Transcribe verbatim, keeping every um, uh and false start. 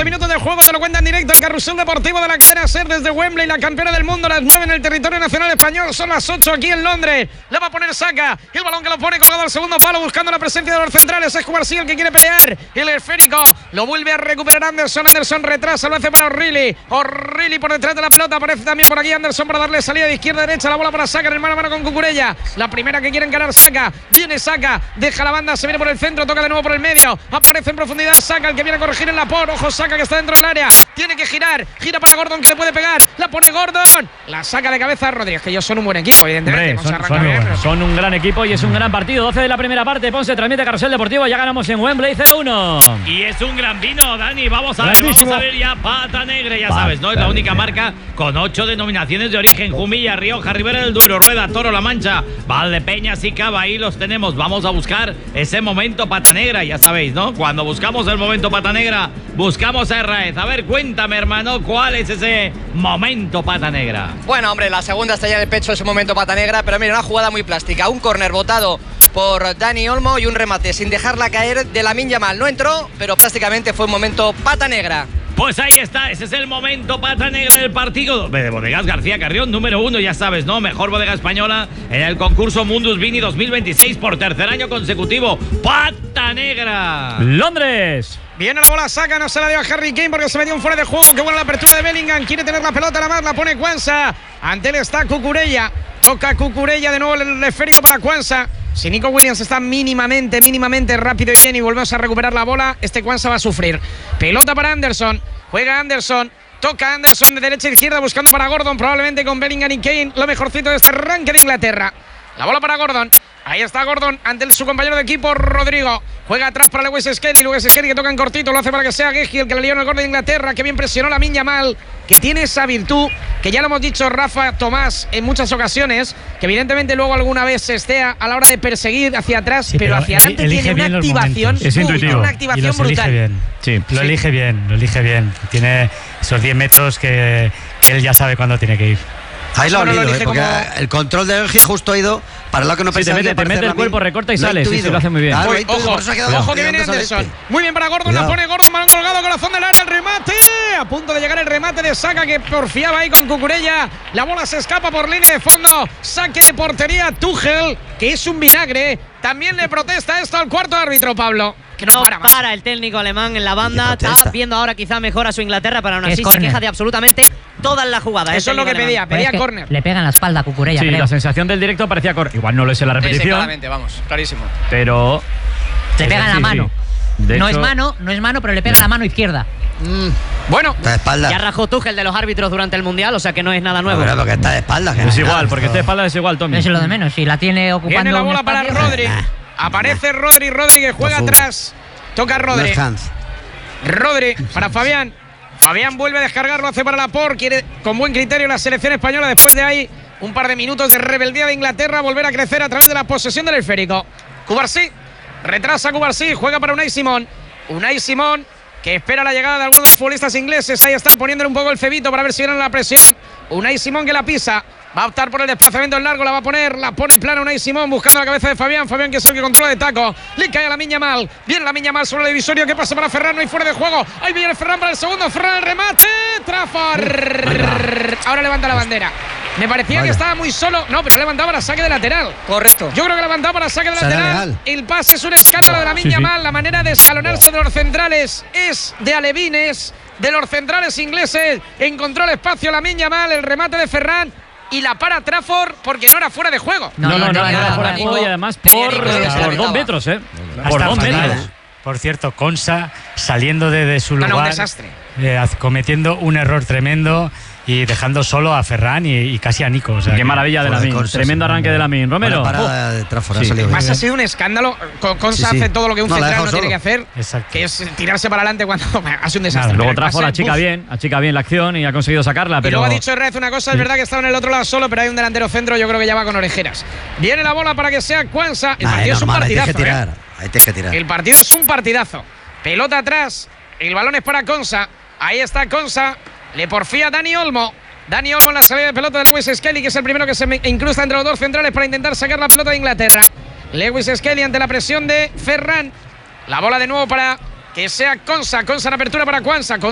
doce minutos de juego, te lo cuenta en directo el Carrusel Deportivo de la cadena SER desde Wembley, la campeona del mundo, las nueve en el territorio nacional español, son las ocho aquí en Londres. Le va a poner Saka, el balón que lo pone colgado al segundo palo, buscando la presencia de los centrales. Es Cubarsí el que quiere pelear, el esférico lo vuelve a recuperar Anderson. Anderson retrasa, lo hace para O'Reilly. O'Reilly por detrás de la pelota, aparece también por aquí Anderson para darle salida de izquierda a derecha. La bola para Saka, en el mano a mano con Cucurella. La primera que quiere encarar Saka, viene Saka, deja la banda, se viene por el centro, toca de nuevo por el medio, aparece en profundidad Saka, el que viene a corregir en la por. Ojo Saka que está dentro del área, tiene que girar, gira para Gordon que le puede pegar, la pone Gordon, la saca de cabeza a Rodríguez, que ellos son un buen equipo, evidentemente. Hombre, son, son, bien, bueno. son un gran equipo y es un gran partido. doce de la primera parte, Ponce transmite Carrusel Deportivo, ya ganamos en Wembley cero uno. Y es un gran vino, Dani, vamos a ver, vamos a ver ya Pata Negra, ya Pata sabes, ¿no? Es la única marca con ocho denominaciones de origen: Jumilla, Rioja, Ribera del Duero, Rueda, Toro, La Mancha, Valdepeñas y Cava. Ahí los tenemos, vamos a buscar ese momento Pata Negra, ya sabéis, ¿no? Cuando buscamos el momento Pata Negra, buscamos a Herráez. A ver, cuéntame, hermano, ¿cuál es ese momento Pata Negra? Bueno, hombre, la segunda está ya en el pecho, es un momento Pata Negra, pero mira, una jugada muy plástica, un córner botado por Dani Olmo y un remate sin dejarla caer de Lamine Yamal. No entró, pero prácticamente fue un momento Pata Negra. Pues ahí está, ese es el momento Pata Negra del partido de Bodegas García Carrión, número uno, ya sabes, ¿no? Mejor bodega española en el concurso Mundus Vini dos mil veintiséis por tercer año consecutivo. ¡Pata Negra! ¡Londres! Viene la bola, Saka, no se la dio a Harry Kane porque se metió un fuera de juego. Qué buena la apertura de Bellingham, quiere tener la pelota, la más la pone Quansah. Ante él está Cucurella, toca Cucurella, de nuevo el esférico para Quansah. Si Nico Williams está mínimamente, mínimamente rápido y bien y volvemos a recuperar la bola, este Quansah va a sufrir. Pelota para Anderson, juega Anderson, toca Anderson de derecha a izquierda buscando para Gordon, probablemente con Bellingham y Kane, lo mejorcito de este arranque de Inglaterra. La bola para Gordon, ahí está Gordon ante el, su compañero de equipo Rodrigo. Juega atrás para Lewis Skelly, Lewis Skelly que toca en cortito, lo hace para que sea Guehi el que le lió en el gol de Inglaterra. Que bien presionó Lamine Yamal, que tiene esa virtud, que ya lo hemos dicho Rafa Tomás en muchas ocasiones, que evidentemente luego alguna vez se estea a la hora de perseguir hacia atrás, sí, pero, pero hacia adelante tiene una activación, es intuitivo, una activación y los brutal. Elige bien. Sí, lo sí. elige bien, lo elige bien. Tiene esos diez metros que, que él ya sabe cuándo tiene que ir. Ahí lo ha olido, ¿eh? Porque como... el control de Elgi justo ha ido para lo que no sí, pensaba. Te mete, te mete el cuerpo, recorta y sale. Sí, se lo hace muy bien. Claro, Uy, ojo, ojo que viene Anderson. Muy bien para Gordon, Cuidado. La pone Gordon, balón colgado, corazón del área, el remate. A punto de llegar el remate de Saka que porfiaba ahí con Cucurella. La bola se escapa por línea de fondo. Saque de portería Tuchel, que es un vinagre. También le protesta esto al cuarto árbitro, Pablo. Que no, no para, para el técnico alemán en la banda. Está viendo ahora quizá mejor a su Inglaterra, pero aún así se queja de absolutamente todas las jugadas. Eso es lo que alemán. pedía, pedía córner. Le pega en la espalda a Cucurella, Sí, creo. la sensación del directo parecía córner. Igual no lo es en la repetición. Claramente, vamos, clarísimo. Pero le pega en la sí, mano. Sí. No hecho, es mano, no es mano, pero le pega en la mano izquierda. Mm. Bueno, está de espalda. Ya rajó Tuchel de los árbitros durante el Mundial, o sea que no es nada nuevo. No, pero porque está de espalda. Es igual, porque está de espalda es igual, Tommy. Eso es lo de menos, si la tiene ocupando. Viene la bola un para espacio, Rodri. Nah. Aparece nah. Rodri, Rodri que juega no atrás. Toca Rodri. No Rodri para Fabián. Fabián vuelve a descargarlo, hace para Laporte. Quiere con buen criterio la selección española después de ahí un par de minutos de rebeldía de Inglaterra, volver a crecer a través de la posesión del esférico. Cubarsí, retrasa Cubarsí, juega para Unai Simón. Unai Simón que espera la llegada de algunos futbolistas ingleses. Ahí están poniéndole un poco el cebito para ver si vienen la presión. Unai Simón que la pisa. Va a optar por el desplazamiento en largo, la va a poner, la pone plana Unai Simón buscando la cabeza de Fabián. Fabián que es el que controla de taco. Le cae a Lamine Yamal. Viene Lamine Yamal sobre el divisorio. ¿Qué pasa para Ferran? No hay fuera de juego. Ahí viene Ferran para el segundo. Ferran el remate. Trafford. Ahora levanta la bandera. Me parecía Vaya. que estaba muy solo. No, pero levantaba para saque de lateral. Correcto. Yo creo que levantaba para saque de lateral. Legal. El pase es un escándalo de Lamine sí, Yamal. Sí. La manera de escalonarse de los centrales es de alevines. De los centrales ingleses. Encontró el espacio Lamine Yamal. El remate de Ferran. Y la para Trafford porque no era fuera de juego. No, no, no, no, no era fuera de juego y además por, por dos metros, ¿eh? Por dos metros. Por cierto, Quansah saliendo de, de su lugar. No, no, un desastre. Eh, cometiendo un error tremendo y dejando solo a Ferran y, y casi a Nico. O sea, Qué que, maravilla de Lamine. Tremendo arranque de Lamine. Romero. Parada de Trafford, sí. ha salido Más ha sido un escándalo. Quansah sí, sí. hace todo lo que un no, central no tiene que hacer. Exacto. Que es tirarse para adelante cuando hace un desastre. Nada, luego Trafford achica bien, achica bien la acción y ha conseguido sacarla. Pero... Y luego ha dicho Herrez una cosa, es verdad que estaba en el otro lado solo, pero hay un delantero centro, yo creo que ya va con orejeras. Viene la bola para que sea Quansah. El nah, partido es, es un normal, partidazo. Hay que tirar, ¿eh? hay que tirar. El partido es un partidazo. Pelota atrás. El balón es para Quansah. Ahí está Quansah. Le porfía Dani Olmo. Dani Olmo en la salida de pelota de Lewis Skelly, que es el primero que se incrusta entre los dos centrales para intentar sacar la pelota de Inglaterra. Lewis Skelly ante la presión de Ferran. La bola de nuevo para que sea Quansah. Quansah en apertura para Quansah.